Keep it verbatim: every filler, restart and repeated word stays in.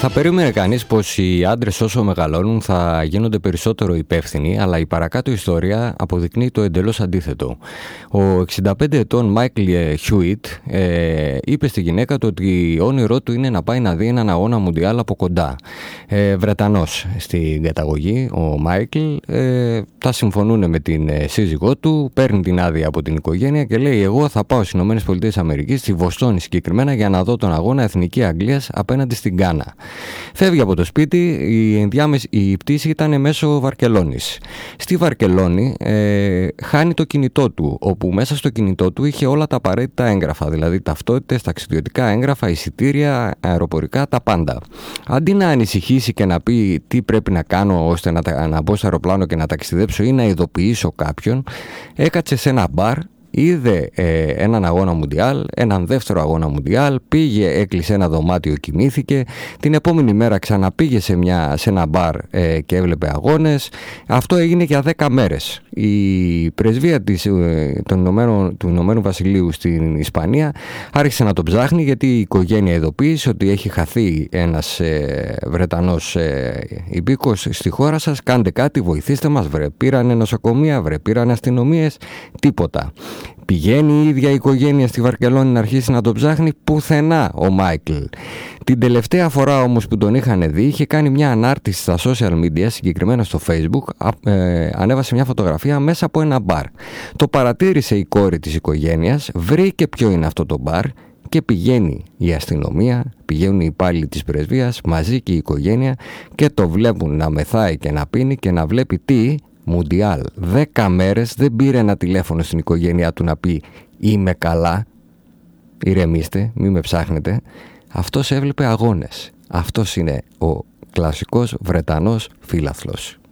Θα περίμενε κανείς πως οι άντρες όσο μεγαλώνουν θα γίνονται περισσότερο υπεύθυνοι, αλλά η παρακάτω ιστορία αποδεικνύει το εντελώς αντίθετο. Ο εξήντα πέντε ετών Μάικλ Χιούιτ ε, είπε στη γυναίκα του ότι όνειρό του είναι να πάει να δει έναν αγώνα μουντιάλ από κοντά. Ε, Βρετανός στην καταγωγή, ο Μάικλ, ε, τα συμφωνούν με την ε, σύζυγό του, παίρνει την άδεια από την οικογένεια και λέει: εγώ θα πάω στις ΗΠΑ, στη Βοστόνη συγκεκριμένα, για να δω τον αγώνα Εθνική Αγγλίας απέναντι στην Γκάνα. Φεύγει από το σπίτι, η, ενδιάμεση, η πτήση ήταν μέσω Βαρκελόνης. Στη Βαρκελόνη ε, χάνει το κινητό του, όπου μέσα στο κινητό του είχε όλα τα απαραίτητα έγγραφα, δηλαδή ταυτότητες, ταξιδιωτικά έγγραφα, εισιτήρια, αεροπορικά, τα πάντα. Αντί να ανησυχήσει και να πει τι πρέπει να κάνω ώστε να, να μπω στο αεροπλάνο και να ταξιδέψω ή να ειδοποιήσω κάποιον, έκατσε σε ένα μπαρ. Είδε ε, έναν αγώνα μουντιάλ, έναν δεύτερο αγώνα μουντιάλ, πήγε, έκλεισε ένα δωμάτιο, κοιμήθηκε. Την επόμενη μέρα ξαναπήγε σε, μια, σε ένα μπαρ ε, και έβλεπε αγώνες. Αυτό έγινε για δέκα μέρες. Η πρεσβεία της, ε, των Ηνωμένων, του Ηνωμένου Βασιλείου στην Ισπανία άρχισε να τον ψάχνει, γιατί η οικογένεια ειδοποίησε ότι έχει χαθεί ένας ε, Βρετανός ε, υπήκος στη χώρα σας. Κάντε κάτι, βοηθήστε μας. Βρε, πήρανε νοσοκομεία, βρε, πήρανε αστυνομίες, τίποτα. Πηγαίνει η ίδια η οικογένεια στη Βαρκελόνη να αρχίσει να τον ψάχνει, πουθενά ο Μάικλ. Την τελευταία φορά όμως που τον είχαν δει, είχε κάνει μια ανάρτηση στα social media, συγκεκριμένα στο Facebook, ε, ανέβασε μια φωτογραφία μέσα από ένα μπαρ. Το παρατήρησε η κόρη της οικογένειας, βρήκε ποιο είναι αυτό το μπαρ και πηγαίνει η αστυνομία, πηγαίνουν οι υπάλληλοι της πρεσβείας, μαζί και η οικογένεια, και το βλέπουν να μεθάει και να πίνει και να βλέπει τι... Μουντιάλ. Δέκα μέρες δεν πήρε ένα τηλέφωνο στην οικογένειά του να πει είμαι καλά, ηρεμήστε, μη με ψάχνετε. Αυτός έβλεπε αγώνες. Αυτός είναι ο κλασικός Βρετανός φίλαθλος.